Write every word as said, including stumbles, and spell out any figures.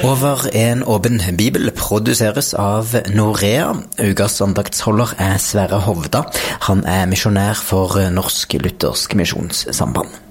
Over en åpen bibel produseres av Norea. Ukas andaktsholder er Sverre Hovda. Han er misjonær for Norsk Luthersk Misjonssamband.